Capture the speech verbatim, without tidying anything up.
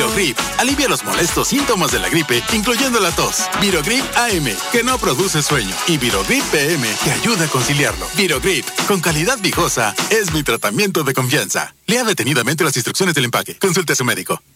Virogrip alivia los molestos síntomas de la gripe, incluyendo la tos. Virogrip A M, que no produce sueño. Y Virogrip P M, que ayuda a conciliarlo. Virogrip, con calidad viejosa, es mi tratamiento de confianza. Lea detenidamente las instrucciones del empaque. Consulte a su médico.